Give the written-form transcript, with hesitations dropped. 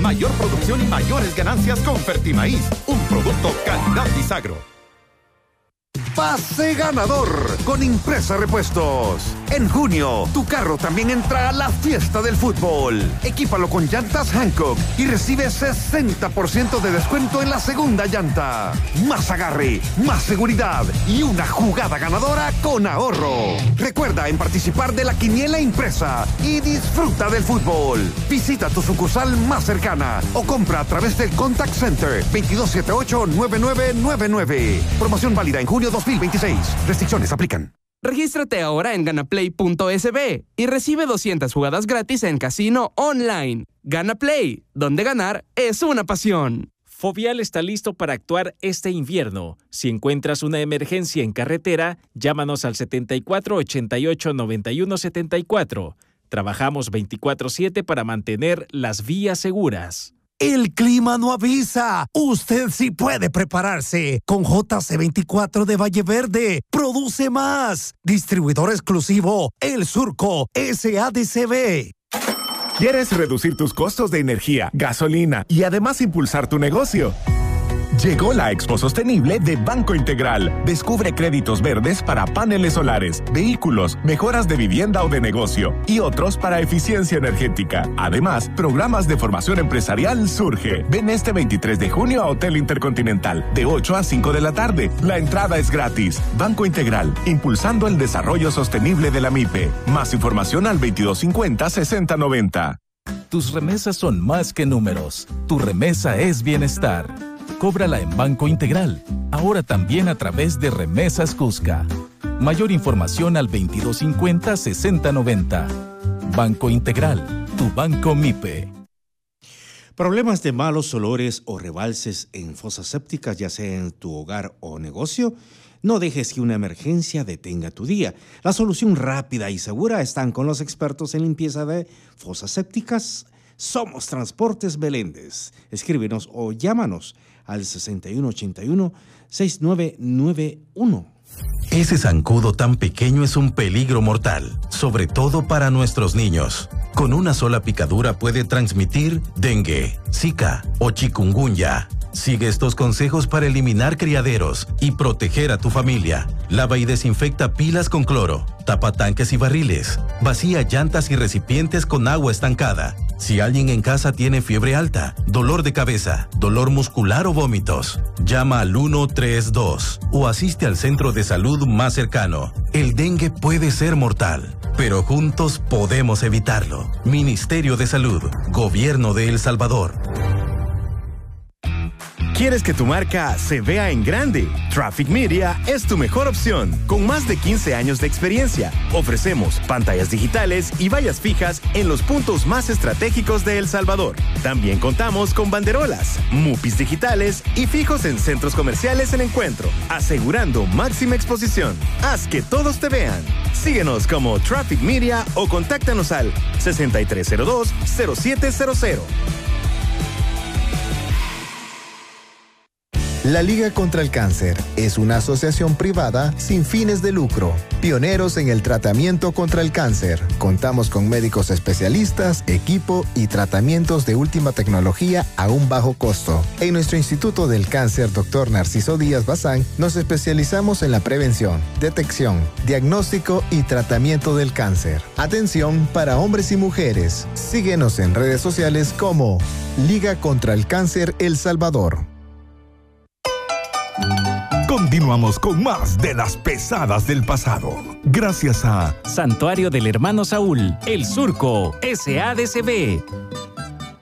Mayor producción y mayores ganancias con Fertimaíz, un producto calidad Bisagro. Pase ganador con Impresa Repuestos. En junio, tu carro también entra a la fiesta del fútbol. Equípalo con llantas Hankook y recibe 60% de descuento en la segunda llanta. Más agarre, más seguridad y una jugada ganadora con ahorro. Recuerda en participar de la quiniela impresa y disfruta del fútbol. Visita tu sucursal más cercana o compra a través del Contact Center 2278-9999. Promoción válida en junio 2026. Restricciones aplican. Regístrate ahora en ganaplay.sb y recibe 200 jugadas gratis en casino online. Ganaplay, donde ganar es una pasión. Fovial está listo para actuar este invierno. Si encuentras una emergencia en carretera, llámanos al 74 88 91 74. Trabajamos 24/7 para mantener las vías seguras. El clima no avisa. Usted sí puede prepararse. Con JC24 de Valle Verde. Produce más. Distribuidor exclusivo. El Surco. SADCB. ¿Quieres reducir tus costos de energía, gasolina y además impulsar tu negocio? Llegó la Expo Sostenible de Banco Integral. Descubre créditos verdes para paneles solares, vehículos, mejoras de vivienda o de negocio y otros para eficiencia energética. Además, programas de formación empresarial Surge. Ven este 23 de junio a Hotel Intercontinental de 8 a 5 de la tarde. La entrada es gratis. Banco Integral, impulsando el desarrollo sostenible de la MIPE. Más información al 2250-6090. Tus remesas son más que números. Tu remesa es bienestar. Cóbrala en Banco Integral, ahora también a través de Remesas Cusca. Mayor información al 2250-6090. Banco Integral, tu banco MIPE. ¿Problemas de malos olores o rebalses en fosas sépticas, ya sea en tu hogar o negocio? No dejes que una emergencia detenga tu día. La solución rápida y segura están con los expertos en limpieza de fosas sépticas. Somos Transportes Beléndez. Escríbenos o llámanos al 6181-6991. Ese zancudo tan pequeño es un peligro mortal, sobre todo para nuestros niños. Con una sola picadura puede transmitir dengue, zika o chikungunya. Sigue estos consejos para eliminar criaderos y proteger a tu familia. Lava y desinfecta pilas con cloro, tapa tanques y barriles, vacía llantas y recipientes con agua estancada. Si alguien en casa tiene fiebre alta, dolor de cabeza, dolor muscular o vómitos, llama al 132 o asiste al centro de salud más cercano. El dengue puede ser mortal, pero juntos podemos evitarlo. Ministerio de Salud, Gobierno de El Salvador. ¿Quieres que tu marca se vea en grande? Traffic Media es tu mejor opción. Con más de 15 años de experiencia, ofrecemos pantallas digitales y vallas fijas en los puntos más estratégicos de El Salvador. También contamos con banderolas, mupis digitales y fijos en centros comerciales en encuentro, asegurando máxima exposición. Haz que todos te vean. Síguenos como Traffic Media o contáctanos al 6302-0700. La Liga contra el Cáncer es una asociación privada sin fines de lucro, pioneros en el tratamiento contra el cáncer. Contamos con médicos especialistas, equipo y tratamientos de última tecnología a un bajo costo. En nuestro Instituto del Cáncer, Dr. Narciso Díaz Bazán, nos especializamos en la prevención, detección, diagnóstico y tratamiento del cáncer. Atención para hombres y mujeres. Síguenos en redes sociales como Liga contra el Cáncer El Salvador. Continuamos con más de las pesadas del pasado. Gracias a Santuario del Hermano Saúl, El Surco, SADCB.